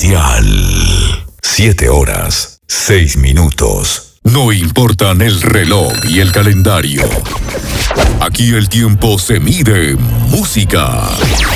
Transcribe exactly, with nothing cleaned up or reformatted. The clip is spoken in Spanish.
especial. Siete horas, seis minutos. No importan el reloj y el calendario. Aquí el tiempo se mide en música.